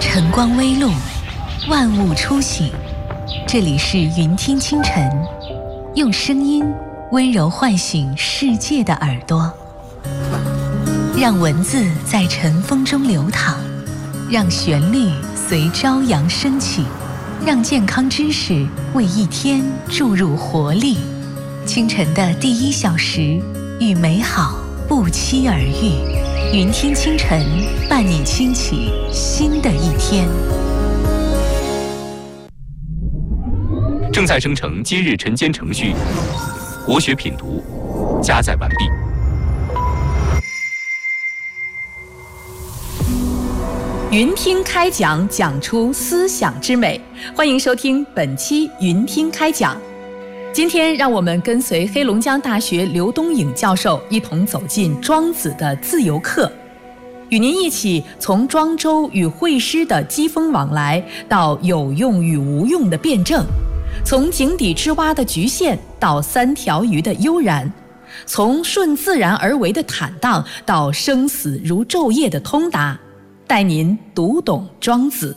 晨光微露，万物初醒。这里是云听清晨，用声音温柔唤醒世界的耳朵，让文字在晨风中流淌，让旋律随朝阳升起，让健康知识为一天注入活力。清晨的第1小时，与美好不期而遇。云听清晨，伴你轻启新的一天。 正在生成今日晨间程序，国学品读加载完毕。 云听开讲，讲出思想之美。欢迎收听本期云听开讲。今天让我们跟随黑龙江大学刘东颖教授一同走进庄子的自由课，与您一起从庄周与会师的机锋往来，到有用与无用的辩证，从井底之蛙的局限到3条鱼的悠然，从顺自然而为的坦荡到生死如昼夜的通达，带您读懂庄子。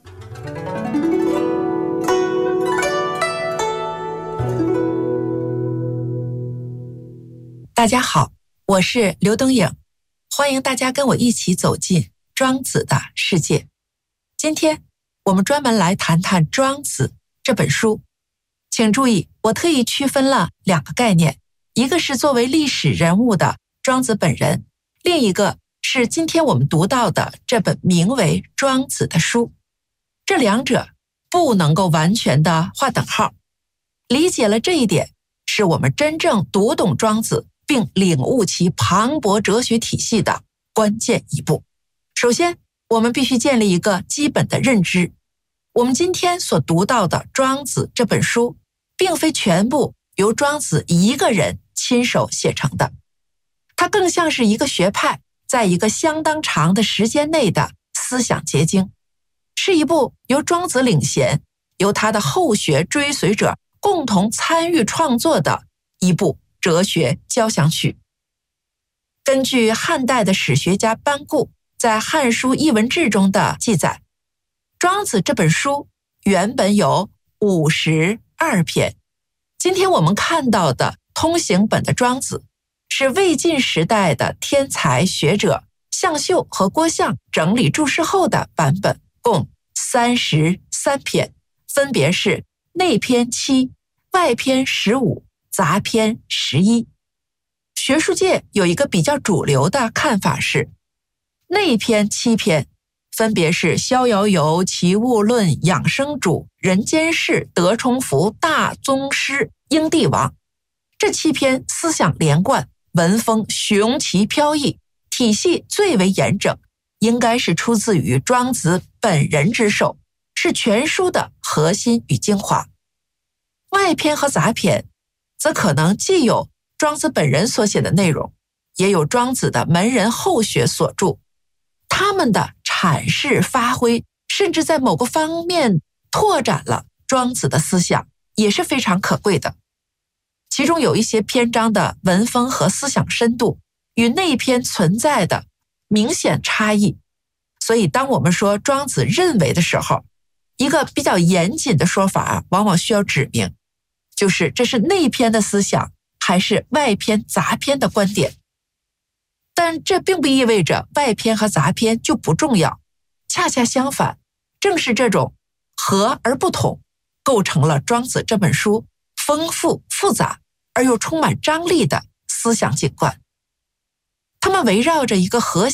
大家好，我是刘东颖，欢迎大家跟我一起走进庄子的世界。今天我们专门来谈谈庄子这本书。请注意，我特意区分了2个概念，一个是作为历史人物的庄子本人，另一个是今天我们读到的这本名为《庄子》的书。这2者不能够完全的划等号。理解了这一点，是我们真正读懂庄子并领悟其磅礴哲学体系的关键一步。首先，我们必须建立一个基本的认知，我们今天所读到的《庄子》这本书，并非全部由庄子一个人亲手写成的，它更像是一个学派在一个相当长的时间内的思想结晶，是一部由庄子领衔，由他的后学追随者共同参与创作的一部哲学交响曲。根据汉代的史学家班固在《汉书艺文志》中的记载，庄子这本书原本有52篇。今天我们看到的通行本的庄子，是魏晋时代的天才学者向秀和郭象整理注释后的版本，共33篇，分别是内篇7，外篇15，杂篇11。学术界有一个比较主流的看法是，内篇7篇分别是逍遥游、齐物论、养生主、人间世、德充福、大宗师、英帝王。这7篇思想连贯，文风雄奇飘逸，体系最为严整，应该是出自于庄子本人之手，是全书的核心与精华。外篇和杂篇则可能既有庄子本人所写的内容，也有庄子的门人后学所著，他们的阐释发挥，甚至在某个方面拓展了庄子的思想，也是非常可贵的。其中有一些篇章的文风和思想深度与内篇存在的明显差异，所以当我们说庄子认为的时候，一个比较严谨的说法往往需要指明，就是这是内篇的思想还是外篇杂篇的观点。但这并不意味着外篇和杂篇就不重要，恰恰相反，正是这种和而不同，构成了庄子这本书丰富复杂而又充满张力的思想景观。他们围绕着一个核